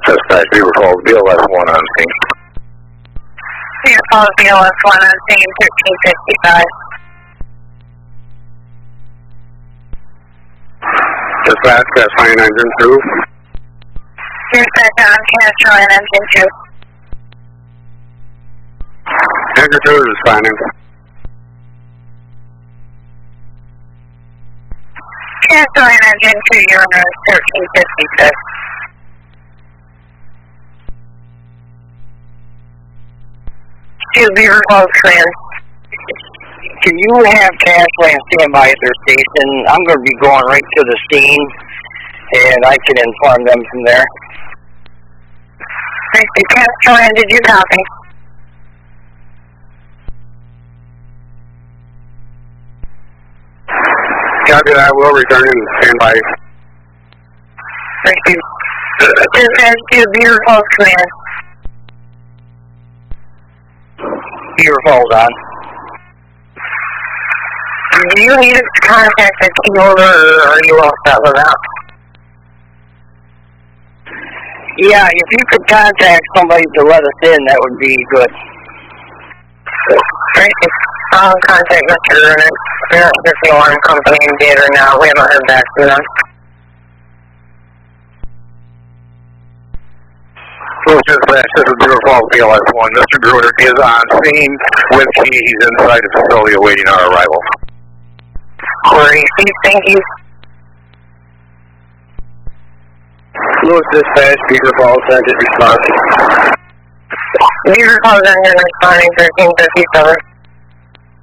Dispatch, Beaver Falls, BLS 1 on scene. Beaver Falls, BLS 1 on scene, 1355. Dispatch, gasoline engine 2. Dispatch on gasoline engine 2. Engine 2 is responding. Gasoline engine 2, you're on 1356. Beaver Falls clear. Can you have Cashland stand by at their station? I'm going to be going right to the scene, and I can inform them from there. Thank you, Cashland, did you copy? Copy that, will return and stand by. Thank you. Dispatch to Beaver Falls clear. Beaver Falls on. Do you need us to contact the team over, or are you all set with that? Yeah, if you could contact somebody to let us in, that would be good. Thank you. I'll contact Mr. Vernon. We're not just the alarm company in Gator now. We haven't heard back from them. Dispatch, this is Beaver Falls, BLS 1. Mr. Gruder is on scene with key. He's inside the facility awaiting our arrival. Great. Thank you. Lewis Dispatch, Beaver Falls, engine response. Beaver Falls engine responding 1357.